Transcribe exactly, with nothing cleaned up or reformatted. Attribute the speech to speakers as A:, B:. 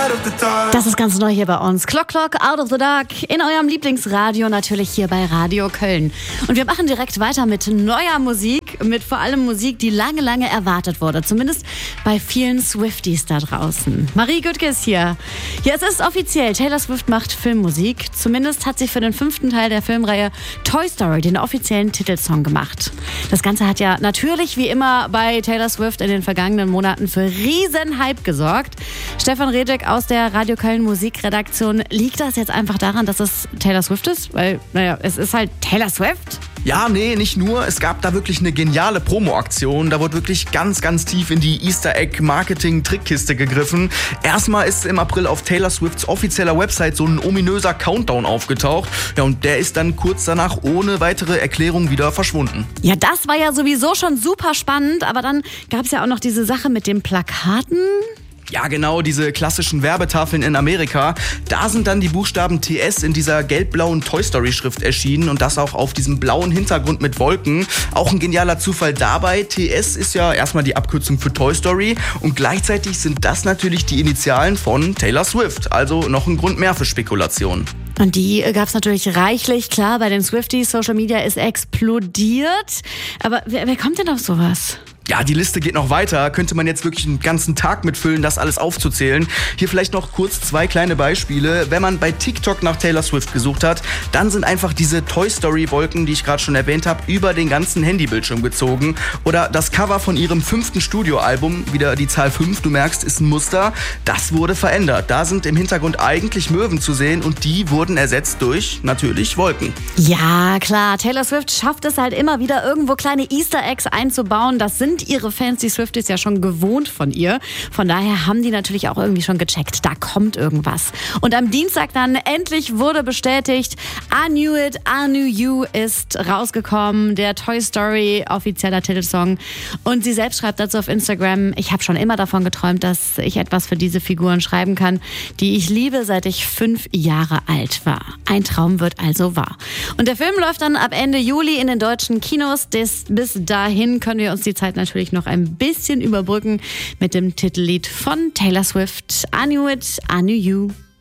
A: Das ist ganz neu hier bei uns. Clock Clock, Out of the Dark, in eurem Lieblingsradio, natürlich hier bei Radio Köln. Und wir machen direkt weiter mit neuer Musik, mit vor allem Musik, die lange, lange erwartet wurde. Zumindest bei vielen Swifties da draußen. Marie Güttke ist hier. Ja, es ist offiziell, Taylor Swift macht Filmmusik. Zumindest hat sie für den fünften Teil der Filmreihe Toy Story den offiziellen Titelsong gemacht. Das Ganze hat ja natürlich wie immer bei Taylor Swift in den vergangenen Monaten für riesen Hype gesorgt. Stefan Redek aus der Radio Köln Musikredaktion. Liegt das jetzt einfach daran, dass es Taylor Swift ist? Weil, naja, es ist halt Taylor Swift.
B: Ja, nee, nicht nur. Es gab da wirklich eine geniale Promo-Aktion. Da wurde wirklich ganz, ganz tief in die Easter-Egg-Marketing-Trickkiste gegriffen. Erstmal ist im April auf Taylor Swifts offizieller Website so ein ominöser Countdown aufgetaucht. Ja, und der ist dann kurz danach ohne weitere Erklärung wieder verschwunden.
A: Ja, das war ja sowieso schon super spannend. Aber dann gab es ja auch noch diese Sache mit den Plakaten.
B: Ja, genau, diese klassischen Werbetafeln in Amerika. Da sind dann die Buchstaben T S in dieser gelb-blauen Toy-Story-Schrift erschienen und das auch auf diesem blauen Hintergrund mit Wolken. Auch ein genialer Zufall dabei. T S ist ja erstmal die Abkürzung für Toy Story und gleichzeitig sind das natürlich die Initialen von Taylor Swift. Also noch ein Grund mehr für Spekulationen.
A: Und die gab es natürlich reichlich, klar, bei den Swifties. Social Media ist explodiert. Aber wer, wer kommt denn auf sowas?
B: Ja, die Liste geht noch weiter. Könnte man jetzt wirklich einen ganzen Tag mitfüllen, das alles aufzuzählen. Hier vielleicht noch kurz zwei kleine Beispiele. Wenn man bei TikTok nach Taylor Swift gesucht hat, dann sind einfach diese Toy Story Wolken, die ich gerade schon erwähnt habe, über den ganzen Handybildschirm gezogen. Oder das Cover von ihrem fünften Studioalbum, wieder die Zahl fünf, du merkst, ist ein Muster. Das wurde verändert. Da sind im Hintergrund eigentlich Möwen zu sehen und die wurden ersetzt durch, natürlich, Wolken.
A: Ja, klar. Taylor Swift schafft es halt immer wieder, irgendwo kleine Easter Eggs einzubauen. Das sind ihre Fans, die Swifties, ja schon gewohnt von ihr. Von daher haben die natürlich auch irgendwie schon gecheckt, da kommt irgendwas. Und am Dienstag dann endlich wurde bestätigt, I Knew It, I Knew You ist rausgekommen, der Toy Story offizieller Titelsong. Und sie selbst schreibt dazu auf Instagram, ich habe schon immer davon geträumt, dass ich etwas für diese Figuren schreiben kann, die ich liebe, seit ich fünf Jahre alt war. Ein Traum wird also wahr. Und der Film läuft dann ab Ende Juli in den deutschen Kinos. Bis, bis dahin können wir uns die Zeit natürlich noch ein bisschen überbrücken mit dem Titellied von Taylor Swift, I Knew It, I Knew You.